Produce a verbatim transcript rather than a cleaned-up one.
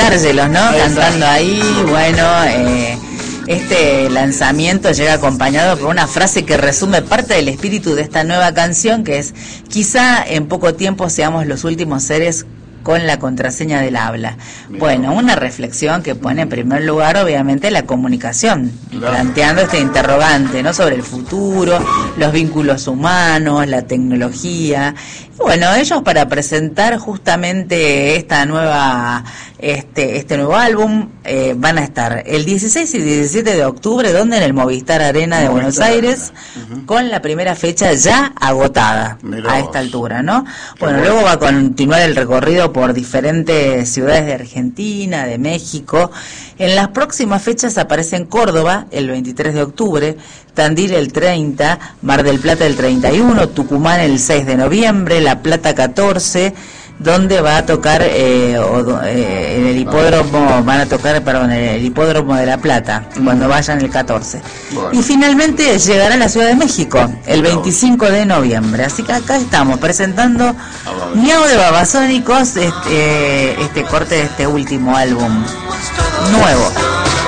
D'Argelos, ¿no? Cantando ahí, bueno, eh, este lanzamiento llega acompañado por una frase que resume parte del espíritu de esta nueva canción, que es: quizá en poco tiempo seamos los últimos seres con la contraseña del habla. Mira. Bueno, una reflexión que pone en primer lugar, obviamente, la comunicación, claro, planteando este interrogante, ¿no?, sobre el futuro, los vínculos humanos, la tecnología. Y bueno, ellos, para presentar justamente esta nueva, este, este nuevo álbum, eh, van a estar el dieciséis y diecisiete de octubre, donde en el Movistar Arena de Buenos Aires, uh-huh, con la primera fecha ya agotada. Mirá a esta altura, ¿no? Bueno, bueno, luego va a continuar el recorrido por diferentes ciudades de Argentina, de México. En las próximas fechas aparecen Córdoba el veintitrés de octubre, Tandil el treinta, Mar del Plata el treinta y uno, Tucumán el seis de noviembre, La Plata catorce, donde va a tocar eh, o, eh, en el hipódromo, van a tocar, perdón, en el hipódromo de La Plata, mm, cuando vayan el catorce. Bueno. Y finalmente llegará a la Ciudad de México el veinticinco de noviembre. Así que acá estamos presentando Miau de Babasónicos, este, este corte de este último álbum nuevo.